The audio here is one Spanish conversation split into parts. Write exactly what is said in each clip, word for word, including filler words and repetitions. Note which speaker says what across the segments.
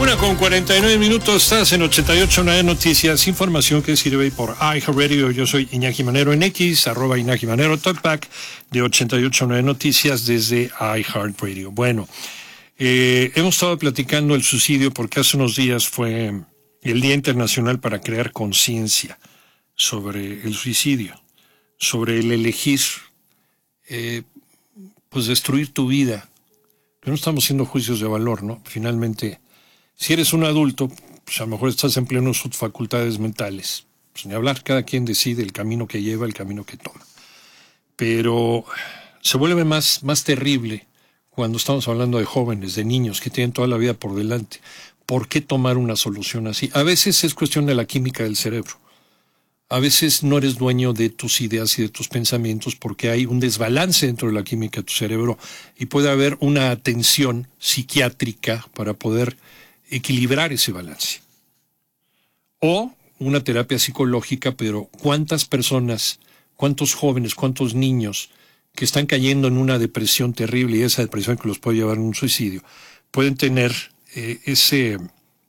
Speaker 1: Una con cuarenta y nueve minutos, estás en ochenta y ocho punto nueve Noticias, información que sirve por iHeartRadio. Yo soy Iñaki Manero en X, arroba Iñaki Manero, talkback de ochenta y ocho punto nueve Noticias desde iHeartRadio. Bueno, eh, hemos estado platicando el suicidio porque hace unos días fue el Día Internacional para crear conciencia sobre el suicidio, sobre el elegir, eh, pues destruir tu vida. Pero no estamos haciendo juicios de valor, ¿no? Finalmente, si eres un adulto, pues a lo mejor estás en pleno sus facultades mentales. Pues ni hablar, cada quien decide el camino que lleva, el camino que toma. Pero se vuelve más, más terrible cuando estamos hablando de jóvenes, de niños que tienen toda la vida por delante. ¿Por qué tomar una solución así? A veces es cuestión de la química del cerebro. A veces no eres dueño de tus ideas y de tus pensamientos porque hay un desbalance dentro de la química de tu cerebro y puede haber una atención psiquiátrica para poder equilibrar ese balance. O una terapia psicológica, pero ¿cuántas personas, cuántos jóvenes, cuántos niños que están cayendo en una depresión terrible y esa depresión que los puede llevar a un suicidio, pueden tener eh, ese,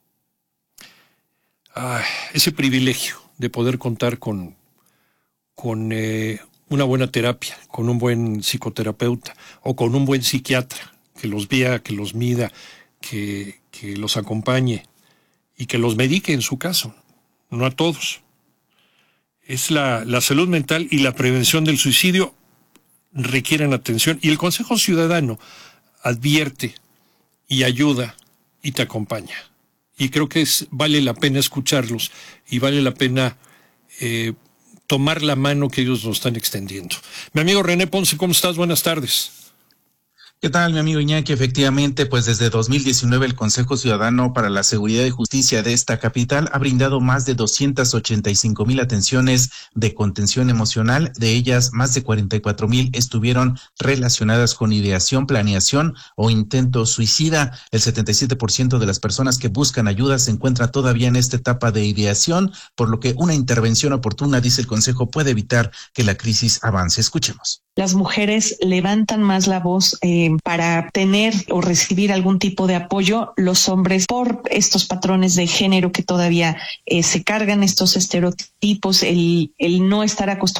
Speaker 1: ah, ese privilegio de poder contar con, con eh, una buena terapia, con un buen psicoterapeuta o con un buen psiquiatra que los vea, que los mida, que, que los acompañe y que los medique en su caso, no a todos. Es la, la salud mental y la prevención del suicidio requieren atención y el Consejo Ciudadano advierte y ayuda y te acompaña. Y creo que es, vale la pena escucharlos y vale la pena eh, tomar la mano que ellos nos están extendiendo. Mi amigo René Ponce, ¿cómo estás? Buenas tardes.
Speaker 2: ¿Qué tal, mi amigo Iñaki? Efectivamente, pues desde dos mil diecinueve el Consejo Ciudadano para la Seguridad y Justicia de esta capital ha brindado más de doscientas ochenta y cinco mil atenciones de contención emocional. De ellas, más de cuarenta y cuatro mil estuvieron relacionadas con ideación, planeación o intento suicida. El setenta y siete por ciento de las personas que buscan ayuda se encuentra todavía en esta etapa de ideación, por lo que una intervención oportuna, dice el Consejo, puede evitar que la crisis avance. Escuchemos.
Speaker 3: Las mujeres levantan más la voz eh, para tener o recibir algún tipo de apoyo. Los hombres, por estos patrones de género que todavía eh, se cargan, estos estereotipos, el, el no estar acostumbrados